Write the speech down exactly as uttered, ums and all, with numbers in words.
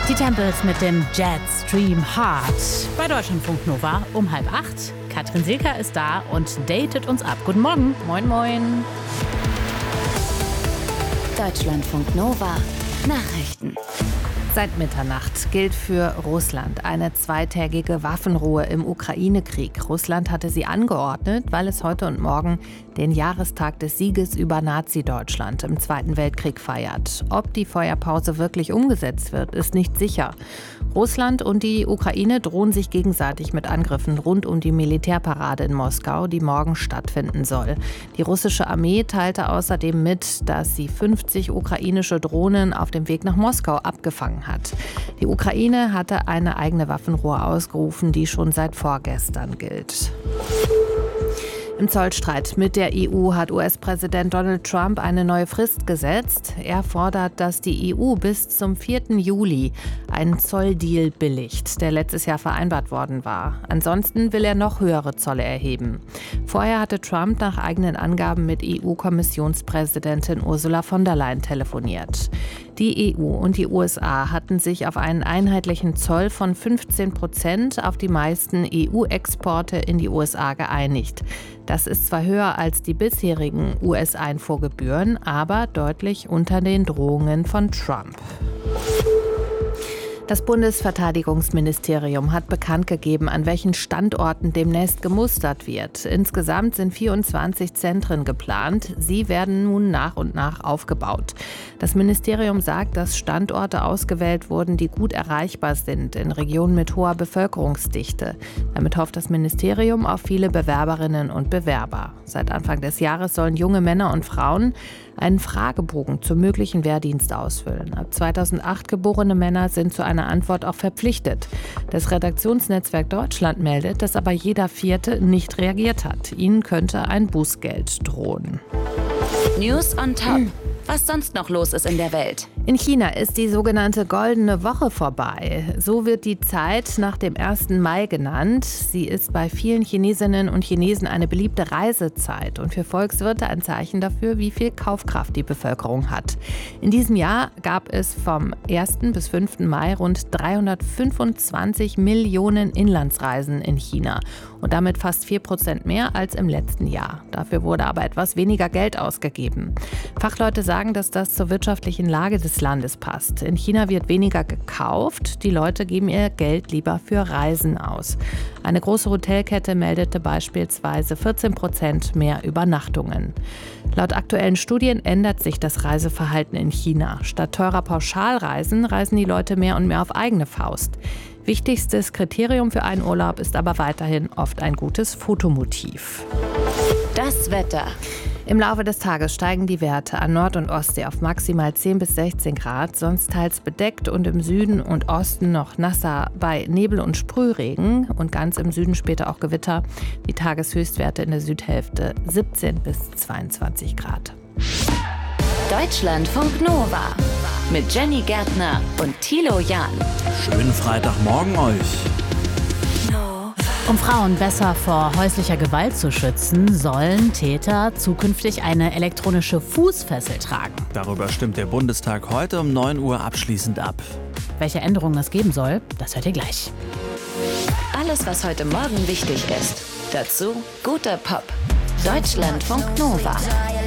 Die Tempels mit dem Jetstream Heart bei Deutschlandfunk Nova um halb acht. Katrin Silker ist da und datet uns ab. Guten Morgen. Moin, moin. Deutschlandfunk Nova Nachrichten. Seit Mitternacht gilt für Russland eine zweitägige Waffenruhe im Ukraine-Krieg. Russland hatte sie angeordnet, weil es heute und morgen den Jahrestag des Sieges über Nazi-Deutschland im Zweiten Weltkrieg feiert. Ob die Feuerpause wirklich umgesetzt wird, ist nicht sicher. Russland und die Ukraine drohen sich gegenseitig mit Angriffen rund um die Militärparade in Moskau, die morgen stattfinden soll. Die russische Armee teilte außerdem mit, dass sie fünfzig ukrainische Drohnen auf dem Weg nach Moskau abgefangen hat. Die Ukraine hatte eine eigene Waffenruhe ausgerufen, die schon seit vorgestern gilt. Im Zollstreit mit der E U hat U S-Präsident Donald Trump eine neue Frist gesetzt. Er fordert, dass die E U bis zum vierten Juli einen Zolldeal billigt, der letztes Jahr vereinbart worden war. Ansonsten will er noch höhere Zölle erheben. Vorher hatte Trump nach eigenen Angaben mit E U-Kommissionspräsidentin Ursula von der Leyen telefoniert. Die E U und die U S A hatten sich auf einen einheitlichen Zoll von fünfzehn Prozent auf die meisten E U-Exporte in die U S A geeinigt. Das ist zwar höher als die bisherigen U S-Einfuhrgebühren, aber deutlich unter den Drohungen von Trump. Das Bundesverteidigungsministerium hat bekannt gegeben, an welchen Standorten demnächst gemustert wird. Insgesamt sind vierundzwanzig Zentren geplant. Sie werden nun nach und nach aufgebaut. Das Ministerium sagt, dass Standorte ausgewählt wurden, die gut erreichbar sind in Regionen mit hoher Bevölkerungsdichte. Damit hofft das Ministerium auf viele Bewerberinnen und Bewerber. Seit Anfang des Jahres sollen junge Männer und Frauen einen Fragebogen zum möglichen Wehrdienst ausfüllen. Ab zweitausendacht geborene Männer sind zu einer Antwort auch verpflichtet. Das Redaktionsnetzwerk Deutschland meldet, dass aber jeder Vierte nicht reagiert hat. Ihnen könnte ein Bußgeld drohen. News on top. Was sonst noch los ist in der Welt. In China ist die sogenannte Goldene Woche vorbei. So wird die Zeit nach dem ersten Mai genannt. Sie ist bei vielen Chinesinnen und Chinesen eine beliebte Reisezeit und für Volkswirte ein Zeichen dafür, wie viel Kaufkraft die Bevölkerung hat. In diesem Jahr gab es vom ersten bis fünften Mai rund dreihundertfünfundzwanzig Millionen Inlandsreisen in China und damit fast vier Prozent mehr als im letzten Jahr. Dafür wurde aber etwas weniger Geld ausgegeben. Fachleute sagen, dass das zur wirtschaftlichen Lage des Landes passt. In China wird weniger gekauft, die Leute geben ihr Geld lieber für Reisen aus. Eine große Hotelkette meldete beispielsweise vierzehn Prozent mehr Übernachtungen. Laut aktuellen Studien ändert sich das Reiseverhalten in China. Statt teurer Pauschalreisen reisen die Leute mehr und mehr auf eigene Faust. Wichtigstes Kriterium für einen Urlaub ist aber weiterhin oft ein gutes Fotomotiv. Das Wetter. Im Laufe des Tages steigen die Werte an Nord- und Ostsee auf maximal zehn bis sechzehn Grad, sonst teils bedeckt und im Süden und Osten noch nasser bei Nebel- und Sprühregen und ganz im Süden später auch Gewitter. Die Tageshöchstwerte in der Südhälfte siebzehn bis zweiundzwanzig Grad. Deutschlandfunk Nova mit Jenny Gärtner und Thilo Jahn. Schönen Freitagmorgen euch. Um Frauen besser vor häuslicher Gewalt zu schützen, sollen Täter zukünftig eine elektronische Fußfessel tragen. Darüber stimmt der Bundestag heute um neun Uhr abschließend ab. Welche Änderungen es geben soll, das hört ihr gleich. Alles, was heute Morgen wichtig ist. Dazu guter Pop. Deutschlandfunk Nova.